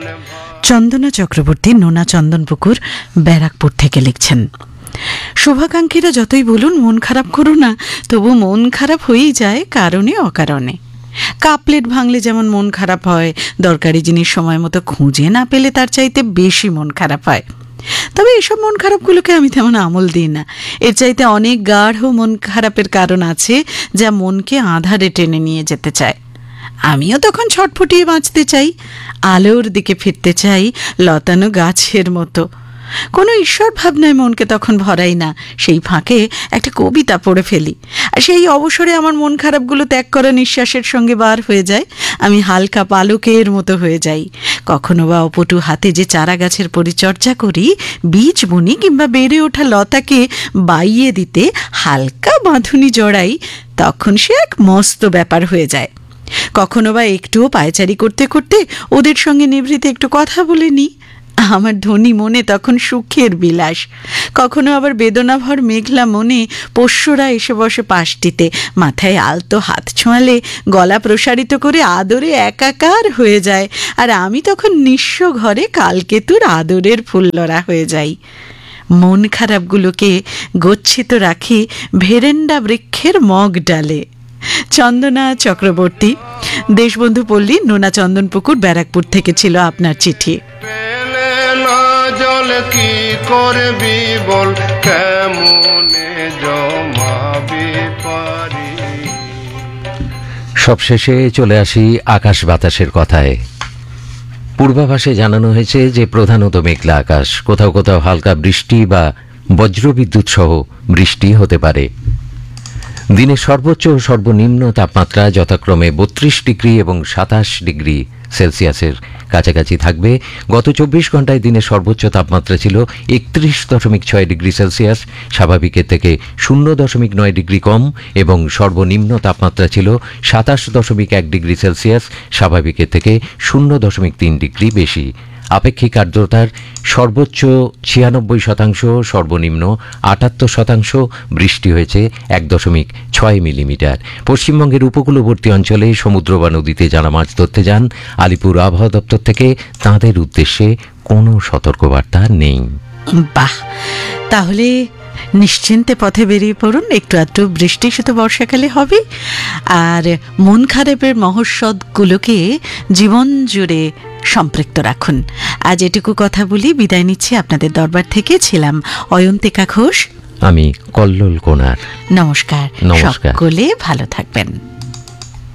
চন্দনা চক্রবর্তী নোনা চন্দনপুকুর ব্যারাকপুর থেকে লিখছেন, শুভাকাঙ্ক্ষীরা যতই বলুন মন খারাপ করো না, তবু মন খারাপ হয়েই যায় কারণে অকারণে। কাপ প্লেট ভাঙলে যেমন মন খারাপ হয়, দরকারি জিনিস সময় মতো খুঁজে না পেলে তার চাইতে বেশি মন খারাপ হয়। তবে এসব মন খারাপগুলোকে আমি তেমন আমল দিই না। এর চাইতে অনেক গাঢ় মন খারাপের কারণ আছে, যা মনকে আঁধারে টেনে নিয়ে যেতে চায়। আমিও তখন ছটফটিয়ে বাঁচতে চাই, আলোর দিকে ফিরতে চাই, লতানো গাছের মতো। কোনো ঈশ্বর ভাবনায় মনকে তখন ভরাই না, সেই ফাঁকে একটা কবিতা পড়ে ফেলি। আর সেই অবসরে আমার মন খারাপগুলো ত্যাগ করা নিঃশ্বাসের সঙ্গে বার হয়ে যায়। আমি হালকা পালকের মতো হয়ে যাই। কখনো বা অপটু হাতে যে চারা গাছের পরিচর্যা করি, বীজ বুনি কিংবা বেড়ে ওঠা লতাকে বাইয়ে দিতে হালকা বাঁধুনি জড়াই, তখন সে এক মস্ত ব্যাপার হয়ে যায়। কখনো বা একটুও পায়চারি করতে করতে ওদের সঙ্গে নিভৃতে একটু কথা বলে নিই, আমার ধনী মনে তখন সুখের বিলাস। কখনো আবার বেদনাভর মেঘলা মনে পোষ্যরা এসে বসে পাশটিতে, মাথায় আলতো হাত ছোঁয়ালে গলা প্রসারিত করে আদরে একাকার হয়ে যায়, আর আমি তখন নিঃস্ব ঘরে কালকেতুর আদরের ফুল্লরা হয়ে যাই। মন খারাপগুলোকে গচ্ছিত রাখি ভেরেন্ডা বৃক্ষের মগ ডালে। চন্দনা চক্রবর্তী, দেশবন্ধু পল্লী, নোনা চন্দনপুকুর, ব্যারাকপুর থেকে ছিল আপনার চিঠি। জল কি করবি বল, কেমনে জমাবি পারি। সবশেষে চলে আসি আকাশ বাতাসের কথায়। পূর্বাভাসে জানানো হয়েছে যে প্রধানত মেঘলা আকাশ, কোথাও কোথাও হালকা বৃষ্টি বা বজ্রবিদ্যুৎ সহ বৃষ্টি হতে পারে। দিনের সর্বোচ্চ ও সর্বনিম্ন তাপমাত্রা যথাক্রমে 32 ডিগ্রি এবং 27 ডিগ্রি সেলসিয়াসের কাছাকাছি থাকবে। গত 24 ঘন্টায় দিনের সর্বোচ্চ তাপমাত্রা ছিল 31.6 ডিগ্রি সেলসিয়াস, স্বাভাবিকের থেকে 0.9 ডিগ্রি কম, এবং সর্বনিম্ন তাপমাত্রা ছিল 27.1 ডিগ্রি সেলসিয়াস, স্বাভাবিকের থেকে 0.3 ডিগ্রি বেশি। আপেক্ষিক আর্দ্রতার সর্বোচ্চ 96%, সর্বনিম্ন 78%। বৃষ্টি হয়েছে 1.6 মিলিমিটার। পশ্চিমবঙ্গের উপকূলবর্তী অঞ্চলে সমুদ্র বা নদীতে যারা মাছ ধরতে যান, আলিপুর আবহাওয়া দপ্তর থেকে তাঁদের উদ্দেশ্যে কোনো সতর্কবার্তা নেই। বাহ, তাহলে নিশ্চিন্তে পথে বেরিয়ে পড়ুন। একটু আধটু বৃষ্টি শুধু বর্ষাকালে হবে, আর মন খারাপের মহৌষধগুলোকে জীবন জুড়ে সম্পৃক্ত রাখুন। আজ এটুকু কথা বলি, বিদায় নিচ্ছি আপনাদের দরবার থেকে। ছিলাম অয়ন্তিকা ঘোষ, আমি কল্লোল কোনার। নমস্কার। সকলে ভালো থাকবেন।